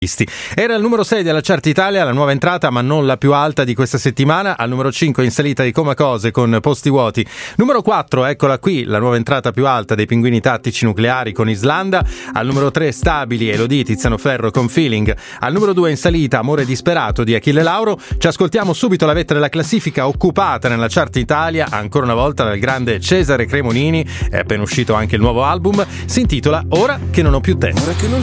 Era il numero 6 della Chart Italia, la nuova entrata ma non la più alta di questa settimana. Al numero 5 in salita i Comacose con Posti vuoti. Numero 4, eccola qui, la nuova entrata più alta dei Pinguini Tattici Nucleari con Islanda. Al numero 3 stabili Elodie Tiziano Ferro con Feeling. Al numero 2 in salita Amore disperato di Achille Lauro. Ci ascoltiamo subito la vetta della classifica occupata nella Chart Italia ancora una volta dal grande Cesare Cremonini. È appena uscito anche il nuovo album, si intitola Ora che non ho più te.